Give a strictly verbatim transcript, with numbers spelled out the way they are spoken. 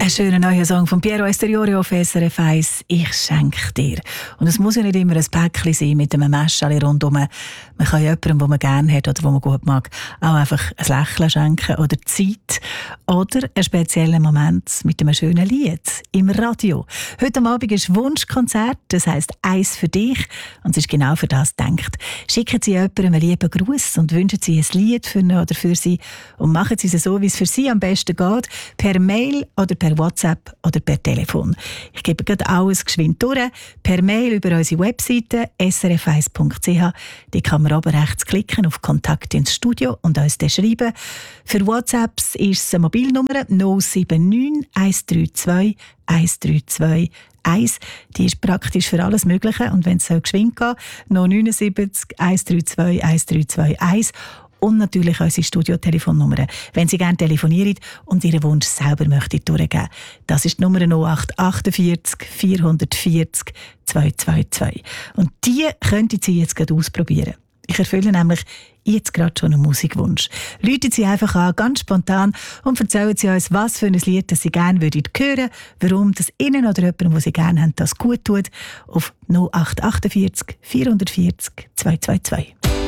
Ein schöner neuer Song von Piero Esteriore auf S R F eins, «Ich schenke dir». Und es muss ja nicht immer ein Päckchen sein mit einem Mäschchen rundherum. Man kann jemandem, den man gerne hat oder den man gut mag, auch einfach ein Lächeln schenken oder Zeit oder einen speziellen Moment mit einem schönen Lied im Radio. Heute Abend ist Wunschkonzert, das heisst «Eins für dich» und es ist genau für das gedacht. Schicken Sie jemandem einen lieben Gruß und wünschen Sie ein Lied für ihn oder für sie und machen Sie es so, wie es für Sie am besten geht, per Mail oder per WhatsApp oder per Telefon. Ich gebe gerade alles geschwind durch. Per Mail über unsere Webseite s r f eins punkt c h. Die kann man oben rechts klicken auf Kontakt ins Studio und uns dann schreiben. Für WhatsApps ist es eine Mobilnummer null sieben neun eins drei zwei eins drei zwei eins. Die ist praktisch für alles Mögliche und wenn es so geschwind geht, null neun sieben eins drei zwei eins drei zwei eins. Und natürlich unsere Studiotelefonnummer, wenn Sie gerne telefonieren und Ihren Wunsch selber möchten durchgeben. Das ist die Nummer null acht achtundvierzig vierhundertvierzig zweihundertzweiundzwanzig. Und die könnten Sie jetzt gerade ausprobieren. Ich erfülle nämlich jetzt gerade schon einen Musikwunsch. Rufen Sie einfach an, ganz spontan, und erzählen Sie uns, was für ein Lied das Sie gerne hören würden, warum das Ihnen oder jemandem, das Sie gerne haben, das gut tut, auf null acht achtundvierzig vierhundertvierzig zweihundertzweiundzwanzig.